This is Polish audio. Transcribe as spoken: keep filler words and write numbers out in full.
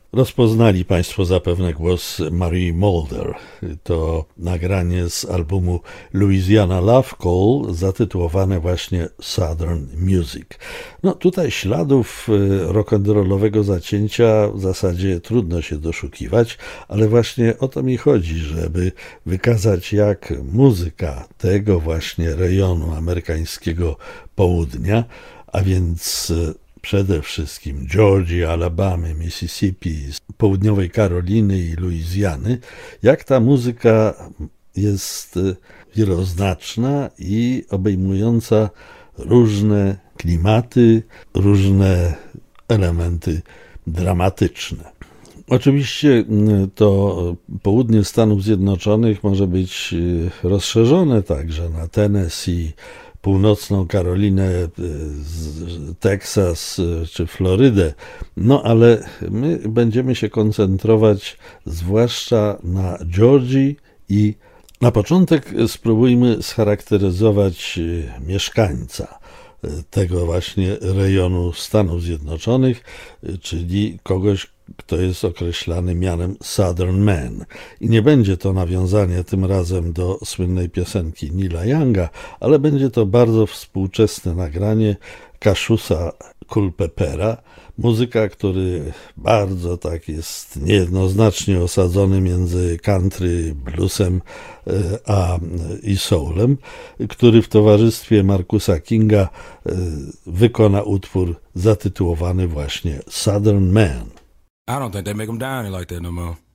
Rozpoznali Państwo zapewne głos Marie Mulder. To nagranie z albumu Louisiana Love Call, zatytułowane właśnie Southern Music. No tutaj śladów rock'n'rollowego zacięcia w zasadzie trudno się doszukiwać, ale właśnie o to mi chodzi, żeby wykazać, jak muzyka tego właśnie rejonu amerykańskiego południa, a więc przede wszystkim Georgii, Alabamy, Mississippi, południowej Karoliny i Luizjany, jak ta muzyka jest wieloznaczna i obejmująca różne klimaty, różne elementy dramatyczne. Oczywiście to południe Stanów Zjednoczonych może być rozszerzone także na Tennessee, północną Karolinę, Teksas czy Florydę, no ale my będziemy się koncentrować zwłaszcza na Georgii i na początek spróbujmy scharakteryzować mieszkańca tego właśnie rejonu Stanów Zjednoczonych, czyli kogoś, kto jest określany mianem Southern Man. I nie będzie to nawiązanie tym razem do słynnej piosenki Neila Younga, ale będzie to bardzo współczesne nagranie Cassiusa Culpepera, muzyka, który bardzo tak jest niejednoznacznie osadzony między country, bluesem a i soulem, który w towarzystwie Marcusa Kinga wykona utwór zatytułowany właśnie Southern Man. I don't think they make them down here like that no more.